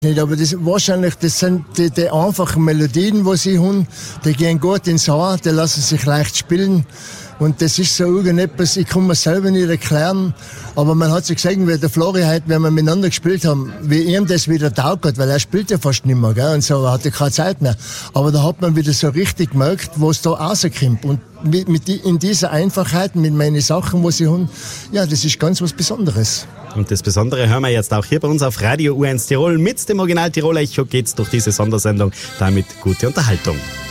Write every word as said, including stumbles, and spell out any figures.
Nicht, aber das, wahrscheinlich, das sind die, die einfachen Melodien, die sie haben, die gehen gut ins Haar, die lassen sich leicht spielen. Und das ist so irgendetwas, ich kann mir selber nicht erklären, aber man hat sich gesehen, wie der Flori heute, wenn wir miteinander gespielt haben, wie ihm das wieder taugt hat, weil er spielt ja fast nicht mehr, gell, und so, er hatte keine Zeit mehr. Aber da hat man wieder so richtig gemerkt, was da rauskommt. Und mit, mit die, in dieser Einfachheit, mit meinen Sachen, was sie haben, ja, das ist ganz was Besonderes. Und das Besondere hören wir jetzt auch hier bei uns auf Radio U eins Tirol. Mit dem Original Tirol Echo geht's durch diese Sondersendung. Damit gute Unterhaltung.